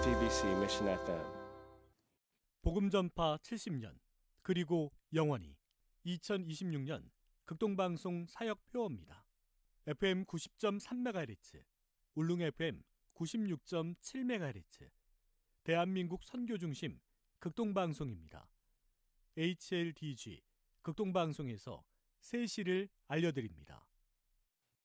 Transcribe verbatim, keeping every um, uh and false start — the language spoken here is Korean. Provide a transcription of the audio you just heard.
디비씨 Mission 에프엠 복음전파 칠십 년 그리고 영원히 이천이십육 년 극동방송 사역표어입니다. 에프엠 구십 점 삼 메가헤르츠, 울릉 에프엠 구십육 점 칠 메가헤르츠, 대한민국 선교중심 극동방송입니다. 에이치엘디지 극동방송에서 새 시를 알려드립니다.